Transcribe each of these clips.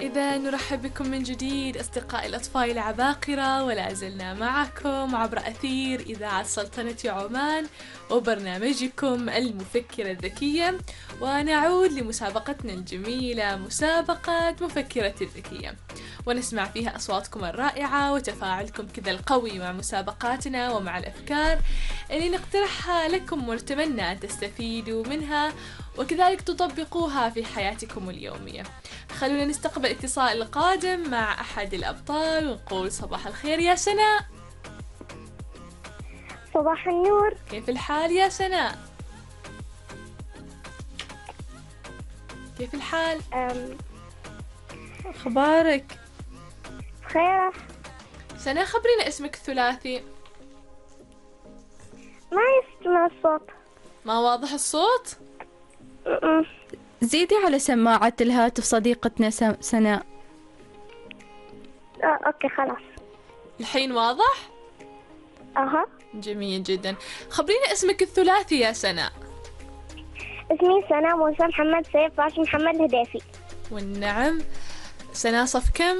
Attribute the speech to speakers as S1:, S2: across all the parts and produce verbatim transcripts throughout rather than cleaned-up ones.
S1: إذا نرحب بكم من جديد أصدقائي الأطفال العباقرة، ولا زلنا معكم عبر أثير إذاعة سلطنة عمان وبرنامجكم المفكرة الذكية، ونعود لمسابقتنا الجميلة مسابقة مفكرة الذكية، ونسمع فيها أصواتكم الرائعة وتفاعلكم كذا القوي مع مسابقاتنا ومع الأفكار اللي نقترحها لكم، ونتمنى أن تستفيدوا منها وكذلك تطبقوها في حياتكم اليومية. خلونا نستقبل الاتصال القادم مع أحد الأبطال ونقول صباح الخير يا سناء.
S2: صباح النور.
S1: كيف الحال يا سناء؟ كيف الحال؟
S2: أم...
S1: أخبارك؟
S2: بخير.
S1: سناء خبرينا اسمك الثلاثي.
S2: ما يسمع الصوت.
S1: ما واضح الصوت؟
S2: م-م.
S3: زيدي على سماعة الهاتف صديقتنا سناء.
S2: آه، أوكي خلاص.
S1: الحين واضح؟
S2: أها.
S1: جميل جدا. خبرينا اسمك الثلاثي يا سناء.
S2: اسمي سناء موسى محمد سيف راشد محمد الهديفي.
S1: والنعم. سناء صف كم؟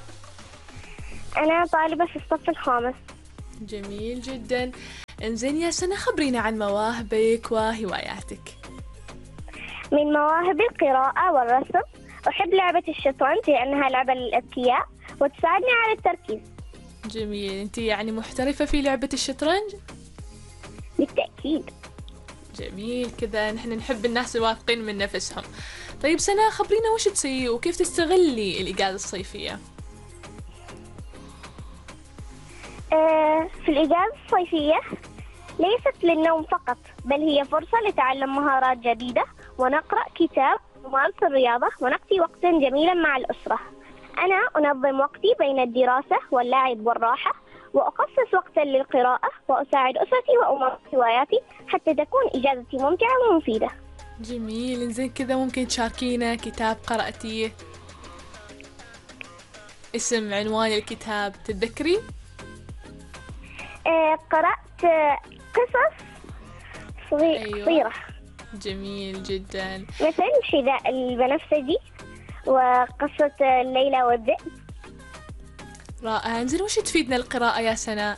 S2: أنا طالبة في الصف الخامس.
S1: جميل جدا. انزين يا سناء خبرينا عن مواهبك وهواياتك.
S2: من مواهبي القراءة والرسم. أحب لعبة الشطرنج لأنها لعبة للأذكياء وتساعدني على التركيز.
S1: جميل. أنت يعني محترفة في لعبة الشطرنج؟
S2: بالتأكيد.
S1: جميل كذا، نحن نحب الناس الواثقين من نفسهم. طيب سناء خبرينا وش تسوي وكيف تستغلي الإجازة الصيفية؟
S2: آه في الإجازة الصيفية ليست للنوم فقط، بل هي فرصة لتعلم مهارات جديدة ونقرأ كتاب وممارس الرياضة ونقضي وقتا جميلا مع الأسرة. أنا أنظم وقتي بين الدراسة واللعب والراحة، وأخصص وقتا للقراءة وأساعد أسرتي وأمارس هواياتي حتى تكون إجازتي ممتعة ومفيدة.
S1: جميل. إنزين كذا ممكن تشاركينا كتاب قرأتيه؟ اسم عنوان الكتاب تتذكري؟
S2: آه قرأت قصص صغيرة.
S1: أيوة.
S2: صغيرة.
S1: جميل جدا.
S2: مثل الحذاء البنفسجي وقصة الليلة والذئب.
S1: رائع. انزين وش تفيدنا القراءة يا سناء؟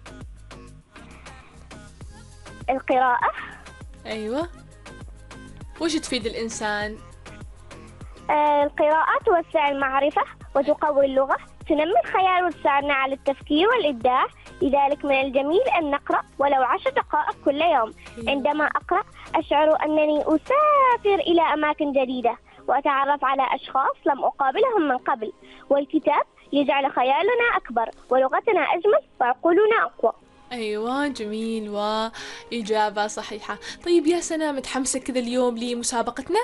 S2: القراءة
S1: أيوة. وش تفيد الإنسان؟
S2: آه القراءة توسع المعرفة وتقوي اللغة، تنمي الخيال وتساعدنا على التفكير والإبداع. لذلك من الجميل أن نقرأ ولو عشر دقائق كل يوم. عندما أقرأ أشعر أنني أسافر إلى أماكن جديدة وأتعرف على أشخاص لم أقابلهم من قبل، والكتاب يجعل خيالنا أكبر ولغتنا أجمل وعقولنا أقوى.
S1: أيوة جميل وإجابة صحيحة. طيب يا سناء متحمسة كذا اليوم لمسابقتنا؟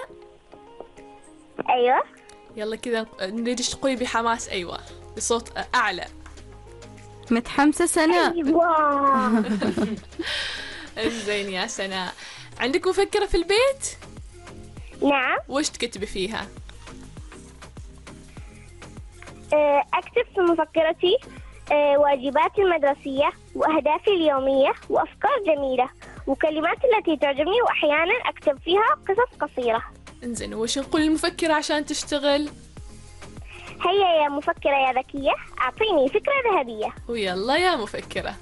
S2: أيوة.
S1: يلا كذا نريدش تقولي بحماس. أيوة بصوت أعلى.
S3: متحمسة سناء؟
S2: أيوة.
S1: إنزين يا سناء عندك مفكرة في البيت؟
S2: نعم.
S1: وش تكتبي فيها؟
S2: أكتب في مفكرتي واجباتي المدرسية وأهدافي اليومية وأفكار جميلة وكلمات التي تعجبني، وأحيانا أكتب فيها قصص قصيرة.
S1: إنزين وش نقول المفكرة عشان تشتغل؟
S2: هيا يا مفكرة يا ذكية أعطيني فكرة ذهبية.
S1: ويلا يا مفكرة.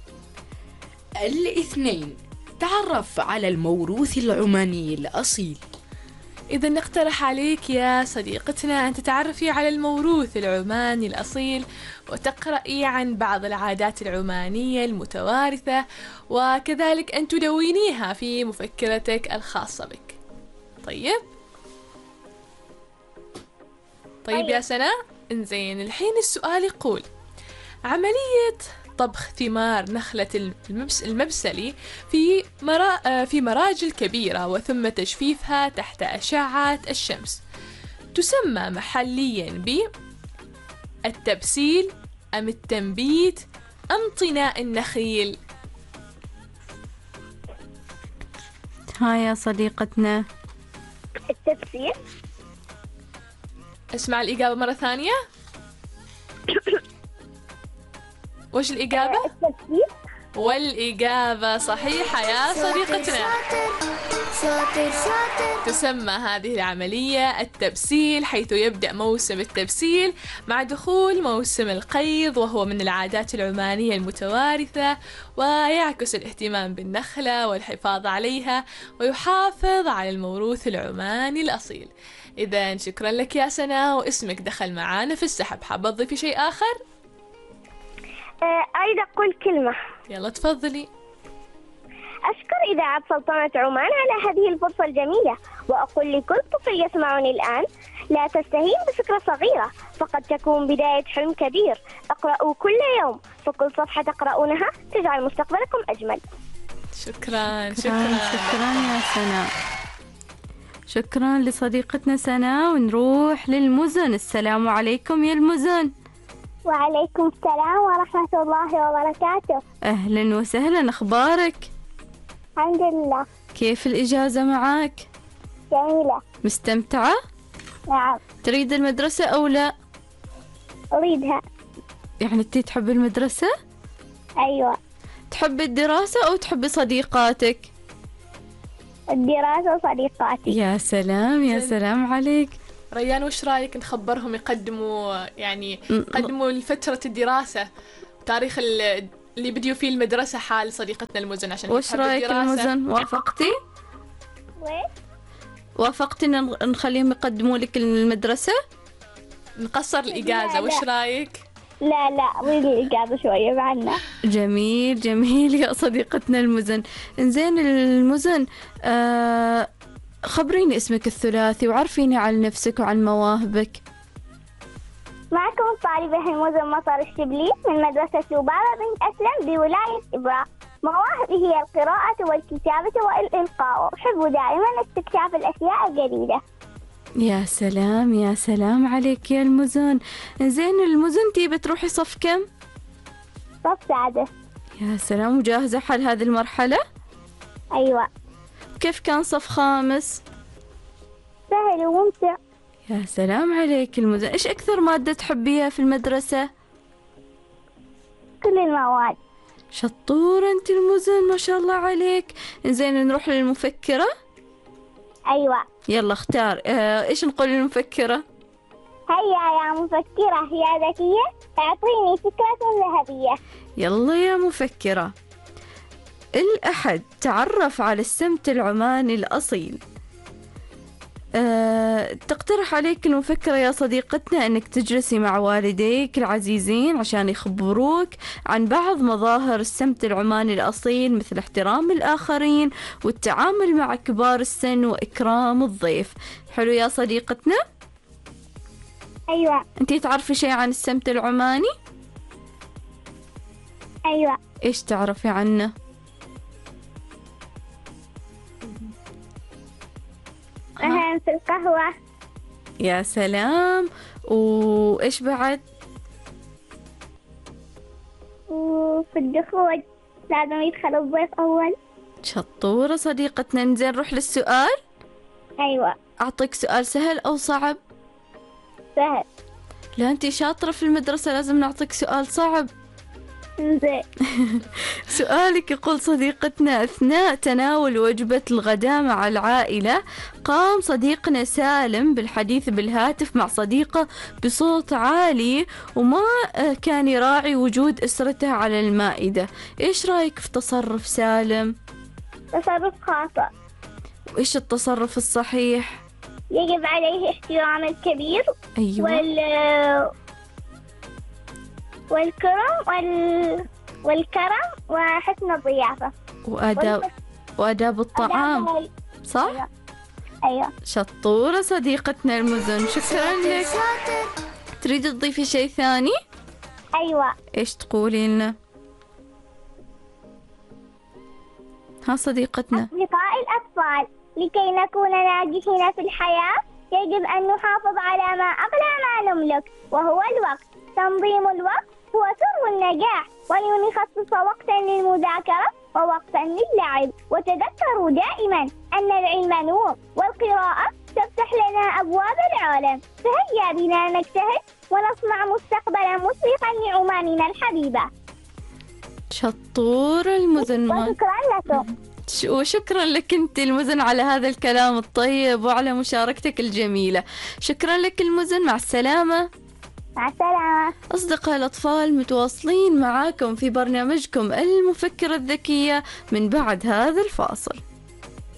S4: الاثنين، تعرف على الموروث العماني الأصيل.
S1: إذا نقترح عليك يا صديقتنا أن تتعرفي على الموروث العماني الأصيل وتقرأي عن بعض العادات العمانية المتوارثة، وكذلك أن تدونيها في مفكرتك الخاصة بك. طيب؟ طيب يا سناء؟ إنزين الحين السؤال يقول: عملية طبخ ثمار نخلة المبس المبسلي في مرا في مراجل كبيرة وثم تجفيفها تحت أشعة الشمس تسمى محليا ب التبسيل أم التنبيت أم طناء النخيل؟
S3: ها يا صديقتنا.
S2: التبسيل.
S1: اسمع الإجابة مرة ثانية. وش الإجابة؟
S2: التبسيل.
S1: والإجابة صحيحة يا صديقتنا.
S5: شاطر شاطر.
S1: تسمى هذه العملية التبسيل، حيث يبدأ موسم التبسيل مع دخول موسم القيض، وهو من العادات العمانية المتوارثة، ويعكس الاهتمام بالنخلة والحفاظ عليها، ويحافظ على الموروث العماني الأصيل. إذا شكرا لك يا سناء، واسمك دخل معانا في السحب. حابة تضيفي شيء آخر؟
S2: أريد أقول كلمة.
S1: يلا تفضلي.
S2: أشكر إذاعة سلطنة عمان على هذه الفرصة الجميلة، وأقول لكل طفل يسمعني الآن: لا تستهين بفكرة صغيرة، فقد تكون بداية حلم كبير. اقرأوا كل يوم، فكل صفحة تقرؤونها تجعل مستقبلكم أجمل.
S1: شكرا
S3: شكرا شكرا يا سناء. شكرا لصديقتنا سناء. ونروح للمزن. السلام عليكم يا المزن.
S2: وعليكم السلام ورحمة الله وبركاته.
S3: أهلا وسهلا، أخبارك؟
S2: الحمد لله.
S3: كيف الإجازة معاك؟
S2: جميلة.
S3: مستمتعة؟
S2: نعم.
S3: تريد المدرسة أو لا؟
S2: أريدها.
S3: يعني أنت تحب المدرسة؟
S2: أيوة.
S3: تحب الدراسة أو تحب صديقاتك؟
S2: الدراسة وصديقاتي.
S3: يا سلام يا سلام عليك.
S1: ريان، وش رايك نخبرهم يقدموا يعني يقدموا لفترة الدراسة تاريخ اللي بديوا فيه المدرسة حال صديقتنا المزن، عشان
S3: وش رايك المزن؟ وافقتي؟
S2: وين؟
S3: وافقتي ان نخليهم يقدموا لك المدرسة؟
S1: نقصر الإجازة.
S2: لا
S1: وش
S2: لا.
S1: رايك؟
S2: لا لا، أريد الإجابة شوية معنا.
S3: جميل جميل يا صديقتنا المزن. إنزين المزن، آه خبريني اسمك الثلاثي وعرفيني عن نفسك وعن مواهبك.
S2: معكم الطالبة المزن مطر الشبلي من مدرسة لبابة بنت أسلم بولاية إبرة. مواهبي هي القراءة والكتابة والإلقاء، وأحب دائما استكشاف الأشياء الجديدة.
S3: يا سلام يا سلام عليك يا المزن. إنزين المزن، تيبي تروحي صف كم؟
S2: صف سادس.
S3: يا سلام، وجاهزة حل هذه المرحلة؟
S2: أيوة.
S3: كيف كان صف خامس؟
S2: سهل وممتع.
S3: يا سلام عليك المزن. إيش أكثر مادة تحبيها في المدرسة؟
S2: كل المواد.
S3: شطورة أنت المزن، ما شاء الله عليك. إنزين نروح للمفكرة.
S2: أيوة.
S3: يلا اختار. اه إيش نقول للمفكرة؟
S2: هيا يا مفكرة يا ذكية، أعطيني فكرة ذهبية.
S3: يلا يا مفكرة. الأحد تعرف على السمت العماني الأصيل. أه، تقترح عليك المفكرة يا صديقتنا أنك تجلسي مع والديك العزيزين عشان يخبروك عن بعض مظاهر السمت العماني الأصيل، مثل احترام الآخرين والتعامل مع كبار السن وإكرام الضيف. حلو يا صديقتنا؟
S2: أيوة.
S3: أنتي تعرفي شيء عن السمت العماني؟
S2: أيوة.
S3: إيش تعرفي عنه؟
S2: مثلا في القهوة.
S3: يا سلام. وإيش بعد؟
S2: وفي الدخول لازم يدخل الضيف أول.
S3: شطورة صديقتنا. نزين نروح للسؤال.
S2: أيوة.
S3: أعطيك سؤال سهل أو صعب؟
S2: سهل.
S3: لا أنتي شاطرة في المدرسة، لازم نعطيك سؤال صعب.
S2: زين.
S3: سؤالك يقول: صديقتنا، أثناء تناول وجبة الغداء مع العائلة قام صديقنا سالم بالحديث بالهاتف مع صديقه بصوت عالي وما كان يراعي وجود أسرته على المائدة. إيش رأيك في تصرف سالم؟
S2: تصرف خاطئ.
S3: وإيش التصرف الصحيح؟
S2: يجب عليه احترام الكبير.
S3: أيوة.
S2: وال والكرم وال... والكرم وحسن الضيافة
S3: وآداب
S2: والف...
S3: وآداب الطعام.
S2: وال...
S3: صح؟
S2: أيوة. أيوة.
S3: شطورة صديقتنا المزن، شكرا لك. تريد تضيفي شيء ثاني؟
S2: أيوة.
S3: إيش تقولي لنا؟ ها صديقتنا.
S2: أصدقاء الأطفال، لكي نكون ناجحين في الحياة يجب أن نحافظ على ما أغلى ما نملك، وهو الوقت. تنظيم الوقت هو سر النجاح، ولنخصص وقتا للمذاكرة ووقتا للعب. وتذكروا دائما أن العلم نور، والقراءة تفتح لنا أبواب العالم. فهيا بنا نجتهد ونصنع مستقبلا مشرقا لعماننا الحبيبة.
S3: شطورة المزن.
S2: وشكرا لكم.
S3: ش- وشكرا لك أنت المزن على هذا الكلام الطيب وعلى مشاركتك الجميلة. شكرا لك المزن، مع السلامة.
S2: مع السلامة.
S3: أصدقاء الأطفال، متواصلين معاكم في برنامجكم المفكرة الذكية من بعد هذا الفاصل.